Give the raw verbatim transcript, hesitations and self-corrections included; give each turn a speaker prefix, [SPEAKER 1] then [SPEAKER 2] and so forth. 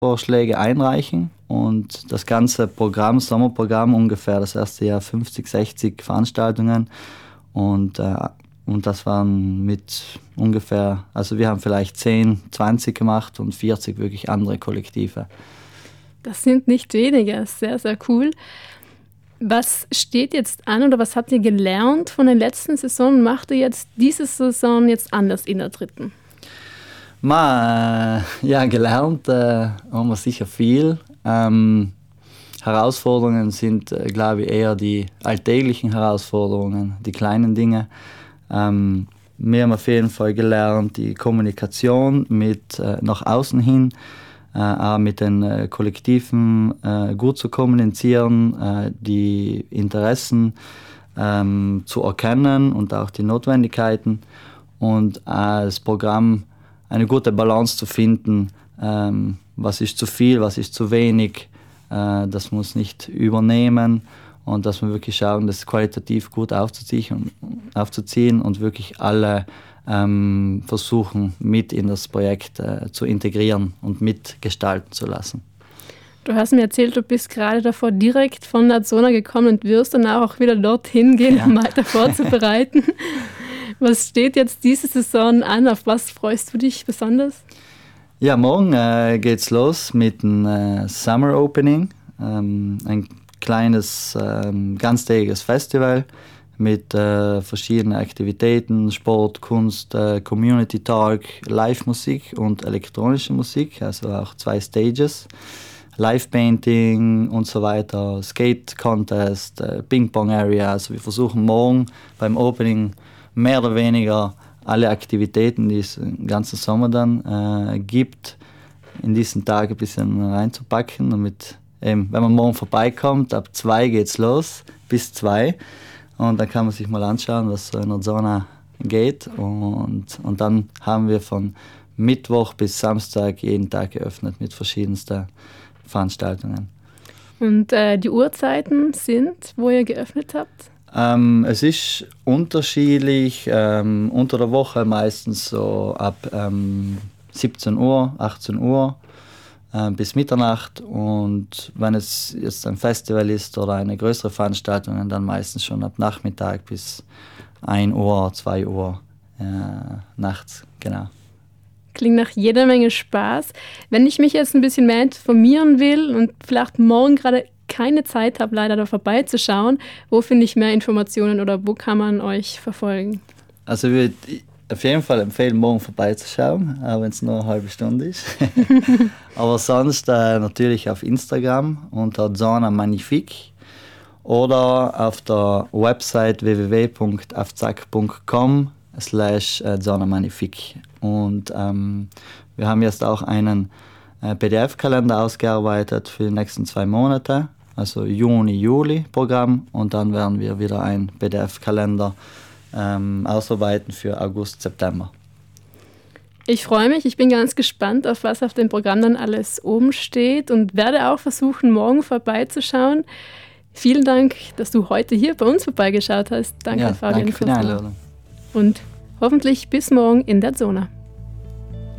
[SPEAKER 1] Vorschläge einreichen und das ganze Programm, Sommerprogramm, ungefähr das erste Jahr fünfzig, sechzig Veranstaltungen und, äh, und das waren mit ungefähr, also wir haben vielleicht zehn, zwanzig gemacht und vierzig wirklich andere Kollektive.
[SPEAKER 2] Das sind nicht wenige, sehr, sehr cool. Was steht jetzt an oder was habt ihr gelernt von den letzten Saisonen? Macht ihr jetzt diese Saison jetzt anders in der dritten?
[SPEAKER 1] Ma, äh, ja, gelernt äh, haben wir sicher viel. Ähm, Herausforderungen sind, äh, glaube ich, eher die alltäglichen Herausforderungen, die kleinen Dinge. Ähm, wir haben auf jeden Fall gelernt, die Kommunikation mit äh, nach außen hin, äh, auch mit den äh, Kollektiven äh, gut zu kommunizieren, äh, die Interessen ähm, zu erkennen und auch die Notwendigkeiten und äh, das Programm eine gute Balance zu finden, ähm, was ist zu viel, was ist zu wenig, äh, das muss nicht übernehmen und dass wir wirklich schauen, das qualitativ gut aufzuziehen und, aufzuziehen und wirklich alle ähm, versuchen, mit in das Projekt äh, zu integrieren und mitgestalten zu lassen.
[SPEAKER 2] Du hast mir erzählt, du bist gerade davor direkt von Nadzona gekommen und wirst dann auch wieder dorthin gehen, ja. um weiter vorzubereiten. Was steht jetzt diese Saison an? Auf was freust du dich besonders?
[SPEAKER 1] Ja, morgen äh, geht's los mit dem äh, Summer Opening. Ähm, ein kleines, ähm, ganztägiges Festival mit äh, verschiedenen Aktivitäten, Sport, Kunst, äh, Community Talk, Live-Musik und elektronische Musik, also auch zwei Stages. Live-Painting und so weiter, Skate-Contest, äh, Ping-Pong-Area. Also wir versuchen morgen beim Opening mehr oder weniger alle Aktivitäten, die es den ganzen Sommer dann äh, gibt, in diesen Tagen ein bisschen reinzupacken. Und mit, eben, wenn man morgen vorbeikommt, ab zwei geht's los, bis zwei. Und dann kann man sich mal anschauen, was so in der Zona geht. Und, und dann haben wir von Mittwoch bis Samstag jeden Tag geöffnet mit verschiedensten Veranstaltungen.
[SPEAKER 2] Und äh, die Uhrzeiten sind, wo ihr geöffnet habt?
[SPEAKER 1] Ähm, es ist unterschiedlich, ähm, unter der Woche meistens so ab ähm, siebzehn Uhr, achtzehn Uhr äh, bis Mitternacht und wenn es jetzt ein Festival ist oder eine größere Veranstaltung, dann meistens schon ab Nachmittag bis ein Uhr, zwei Uhr äh, nachts, genau.
[SPEAKER 2] Klingt nach jeder Menge Spaß. Wenn ich mich jetzt ein bisschen mehr informieren will und vielleicht morgen gerade keine Zeit habe, leider da vorbeizuschauen, wo finde ich mehr Informationen oder wo kann man euch verfolgen?
[SPEAKER 1] Also ich würde auf jeden Fall empfehlen, morgen vorbeizuschauen, auch wenn es nur eine halbe Stunde ist. Aber sonst äh, natürlich auf Instagram unter Zona Magnifique oder auf der Website w w w punkt afzac punkt com slash Zona Magnifique. Und ähm, wir haben jetzt auch einen äh, P D F-Kalender ausgearbeitet für die nächsten zwei Monate, also Juni, Juli Programm und dann werden wir wieder einen P D F-Kalender ähm, ausarbeiten für August, September.
[SPEAKER 2] Ich freue mich, ich bin ganz gespannt, auf was auf dem Programm dann alles oben steht und werde auch versuchen, morgen vorbeizuschauen. Vielen Dank, dass du heute hier bei uns vorbeigeschaut hast. Danke,
[SPEAKER 1] ja,
[SPEAKER 2] Fabian.
[SPEAKER 1] Danke für die Einladung.
[SPEAKER 2] Und hoffentlich bis morgen in der Zona.